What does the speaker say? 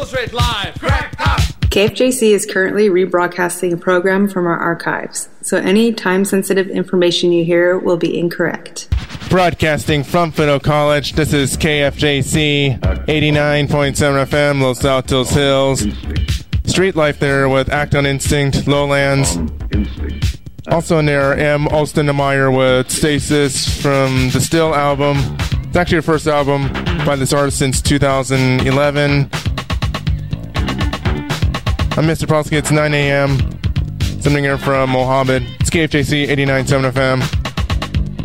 Live. Crack up. KFJC is currently rebroadcasting a program from our archives, so any time-sensitive information you hear will be incorrect. Broadcasting from Fiddle College, this is KFJC 89.7 FM, Los Altos Hills. Street Life there with Act on Instinct, Lowlands. Also in there, M. Olstenemeyer with Stasis from the Still album. It's actually the first album by this artist since 2011. I'm Mr. Polsky. It's 9 a.m. Something here from Mohammed. It's KFJC 89.7 FM.